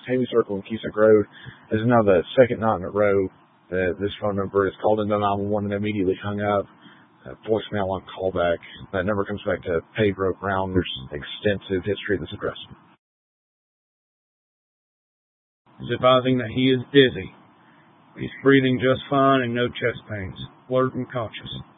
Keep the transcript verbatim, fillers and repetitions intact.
Haley Circle and Keysake Road. This is now the second night in a row that this phone number is called into nine one one and immediately hung up. Uh, voicemail on callback. That number comes back to paved road ground. There's extensive history of this address. He's advising that he is dizzy. He's breathing just fine and no chest pains. Alert and conscious.